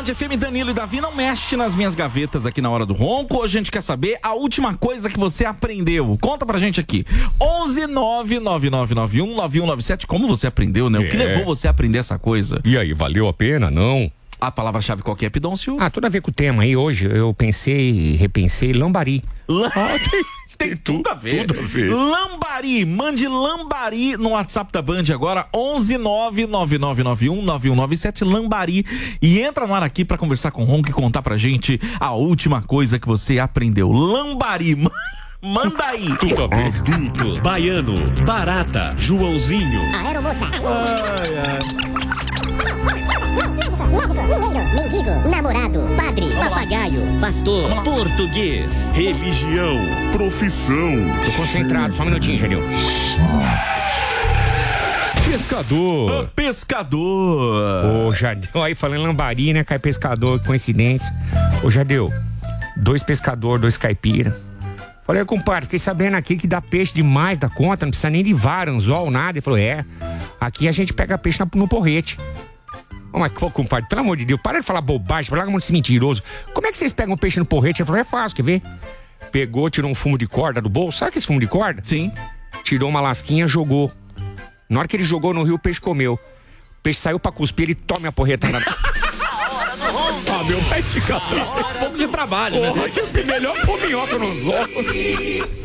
Band FM, Danilo e Davi, não mexe nas minhas gavetas aqui na hora do ronco. Hoje a gente quer saber a última coisa que você aprendeu. Conta pra gente aqui. 11999919197. Como você aprendeu, né? O que levou você a aprender essa coisa? E aí, valeu a pena? Não? A palavra-chave qual que é, Pidoncio? Tudo a ver com o tema aí. Hoje eu pensei, repensei, lambari. Tem tudo a ver. Lambari, mande lambari no WhatsApp da Band agora, 11999919197, lambari. E entra no ar aqui pra conversar com o Ronco e contar pra gente a última coisa que você aprendeu. Lambari, manda aí. Tudo a ver. Adulto, baiano, barata, Joãozinho. Aeromoça. Médico, mineiro, mendigo, namorado, padre, papagaio, pastor, português, Religião, profissão. Tô concentrado, só um minutinho, Janil. Pescador. Pescador. Ô, Jadeu, aí falando lambari, né? Cai pescador, coincidência. Ô, Jadeu, 2 pescador, 2 caipira. Falei, compadre, fiquei sabendo aqui que dá peixe demais da conta, não precisa nem de vara, anzol, nada. Ele falou, aqui a gente pega peixe no porrete. Ô, mas, compadre, pelo amor de Deus, para de falar bobagem, para de ser mentiroso. Como é que vocês pegam peixe no porrete? Ele falou, é fácil, quer ver? Pegou, tirou um fumo de corda do bolso, sabe esse fumo de corda? Sim. Tirou uma lasquinha, jogou. Na hora que ele jogou no rio, o peixe comeu. O peixe saiu pra cuspir, ele toma a porreta na... Meu vai te catar. Um pouco de trabalho, né? Melhor pôr minhoca nos olhos.